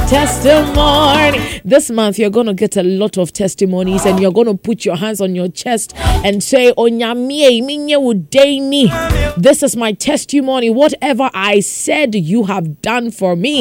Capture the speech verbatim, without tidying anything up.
Testimony. This month you're going to get a lot of testimonies and you're going to put your hands on your chest and say, Onyamie minye udeini. This is my testimony. Whatever I said you have done for me.